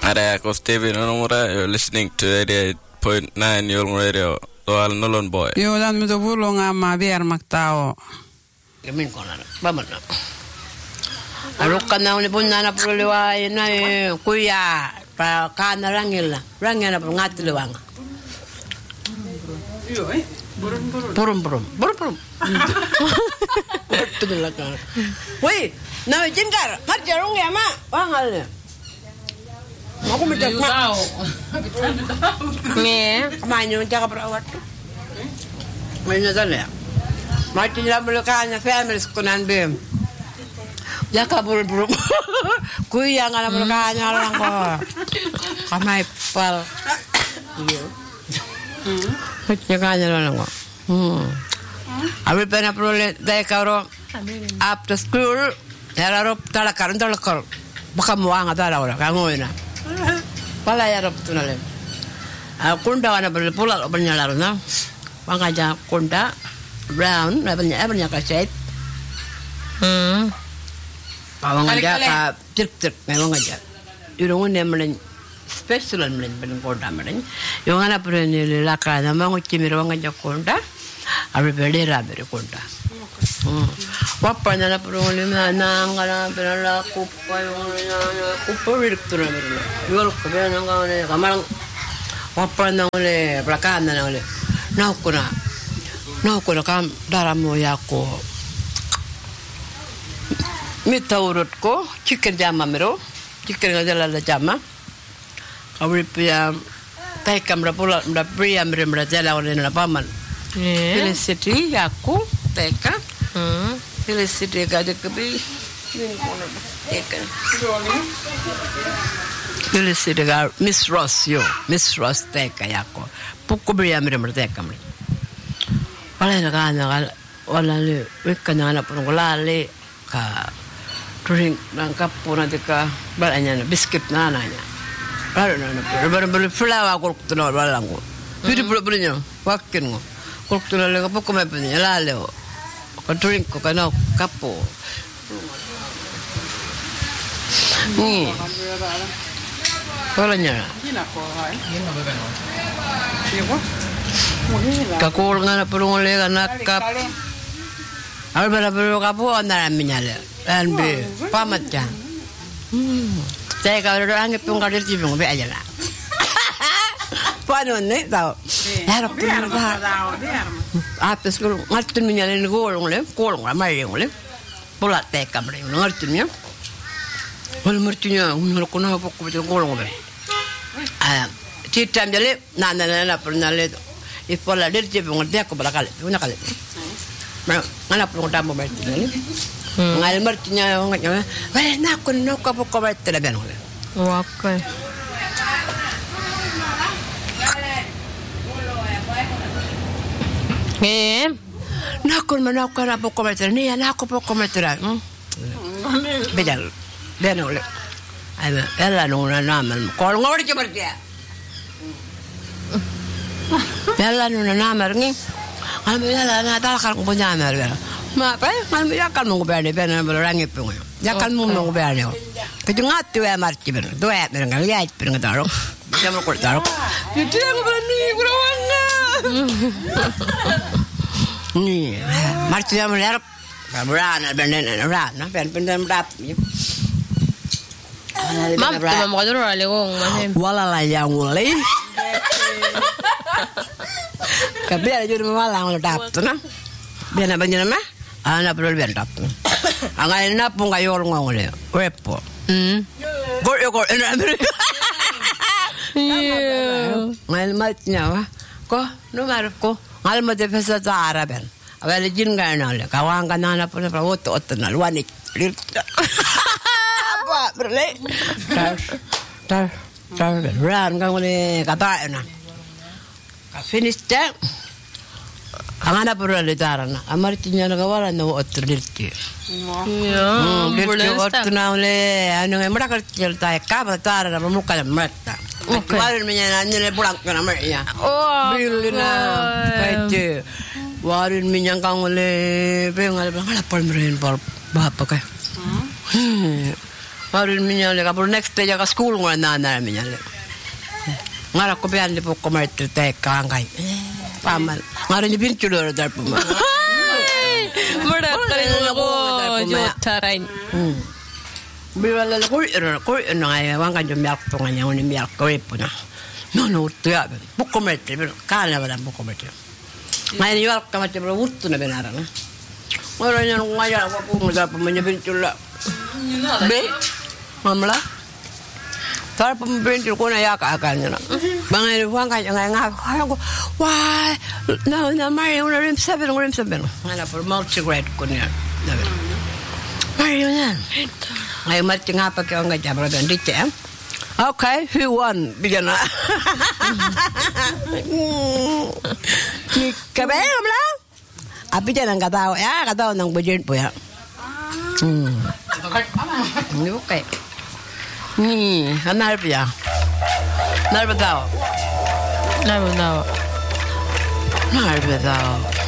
Are Stevie Nomura, you're listening to 88.9 Yulong Radio. Toal nolon boy. Yo dan mi to bulong ama biar maktao. Gamin ko na. Baman na. Arok ka na ulipon na napuliway na kuya pa kana rangil na. Rangil na ngatluwang. Yo burun. Burun. Tudul ka. Woi, na jingkar. Marjarong ya ma. Wangal. Aku minta tahu. Nih, kemana cakap perawat tu? Mana sana ya? Mati dalam belakangnya family sekunan bem. Jaka buru-buru. Kui yang ada belakangnya orang kok. Kamai pal. Iya. Belakangnya orang kok. Abi pernah perlu dari kau after school. Harap talakar. Bukan muang atau orang kamu ini. Pala ya rob tunale. Kunda wana berpula bernyala na. Pangaja kunda brown banyak kaset. Pangaja ka cek memang aja. Yung nemen special men kunda men. Yung ana pren lakra na mangu chimiro ngaja kunda. Abe bedera bere kunda. Wapa na prole na ngala berala kupa yung kupa direktur na berala. Yol ko ba nang ngale kamarang wapa na ngale plakan na ngale. Nau kuna kam daramo yako. Mitaurut ko chicken jama mero. Chicken ngala la jama. Kawri pia tai kamera pula mda pria mre jala ole na paman. Felicity yako teka. Felicity gade kebi. Felicity ga Miss Ross teka yako. Puko bria mre teka mre. Wala na kana wala le wekana na pun wala ka drink nang kapuna tika balanya na biscuit na nanya. Baru flower ko tuno wala ngo. Biri punya wakin ngo. Ko tuno le ko me punya lale. Ko drink ko kana kapo. Ni. Wala nya. Kakul nga na pulong le kana kap. Albera pero kapo na minyale. Anbe pamat ja. Saya kalau orang itu ngkadir cibung be aja lah. Panon nih tahu. Harap pun apa sekarang ngerti minyalin kolong lah mari ngoleh. Pola teka mari ngerti nya. Wal mertinya ngol kuna apa ko kolong be. Citam jale nana pernah le. Ipola dir cibung dia ko balakal. Una kali. Mana pun tamu be. Ngal mertinya nganya. Weh nak kun nok apa ko be ben ngoleh. Okay. Nakon manakon apa komentar ni anak apa komentar bedal benole ada ela nuna namal kol ngor cepat dia ela nuna namal ni kami ela na tal kan punya namal ma pa kami ya kan mau berde benar berang itu ya kan mau berde kejengat tu ya marci ber tu ya ber ngal ya ber ngadaro bisa mau kortaro itu yang berani berawanga ni marci yang melihat berana berana ben rap Mam, tu mau kadro ale gong masih. Wala la yang mulai. Kabe ada juru wala ngol tap tu na. Biar apa jenak mah? Ana perlu biar tap tu. Angai na pun kayor ngole. Repo. Gor ena amri. Ngal matnya wa. Ko numar ko. Ngal mat pesa ta ben. Awal jin ngana le. Kawang kanana pun ot na luanik. Berle tar ran kang le kata na ka finish ta angana pura le tarana amartinya na kawala no otrdirti otna le anu emra kartil ta ka batar na muka mata warin minya na le pulang kana mernya bilina kaite warin minya kang le pengal pal merin pal bapa ka Parin minyalle ka por next day ka school ngora nana minyalle. Ngara ko pian di pokko martir te kangai. Pamal. Ngara ni pinchulo dar puma. Murder ko jotarain. Biwala ko ngai wanga jo miak to nganya ni miak ko ipuna. No tuya pokko martir kana bala pokko martir. Ngai ni wal ka martir wuttu na benara na. Ngara ni ngaya ko ko dar puma ni pinchulo. Be mamla tar pembintu ko na yaka kanya na bangai wang kanya nga ko why no mari una rim seven ngana for multi grade ko niya mari una ay mati nga pa ko nga jabra dan dite okay who won bigana ni kabe mamla abi jangan kata nang budget po ya ini oke. Anar ya. Nar betao.